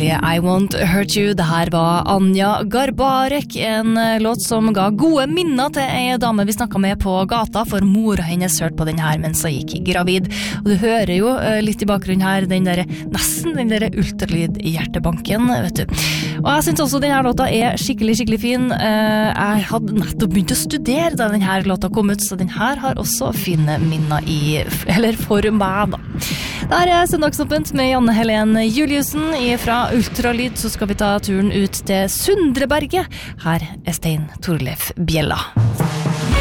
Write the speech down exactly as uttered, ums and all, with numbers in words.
nydelige I Won't Hurt You. Det her var Anja Garbarek, en låt som ga gode minner til en dame vi snakket med på gata, for mora hennes hørte på den her mens hun gikk gravid. Og du hører jo litt i bakgrunnen her, den der, nesten den der ultralyd i hjertebanken, vet du. Og jeg synes også denne låta er skikkelig, skikkelig fin. Jeg hadde nettopp begynt å studere da denne låta kom ut, så denne her har også fine minner i, eller for meg da. Det her er Søndagsåpent med Janne Helen Juliussen. Fra Ultralyd så skal vi ta turen ut til Sundreberget. Her er Stein Torleif Bjella.